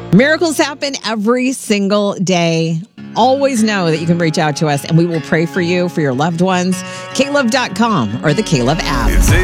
Miracles happen every single day. Always know that you can reach out to us and we will pray for you, for your loved ones. KLove.com or the KLove app.